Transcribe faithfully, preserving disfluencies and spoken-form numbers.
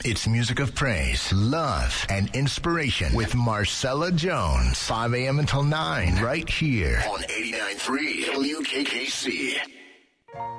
It's music of praise, love, and inspiration with Marcella Jones. five a.m. until nine, right here on eighty-nine point three W K K C.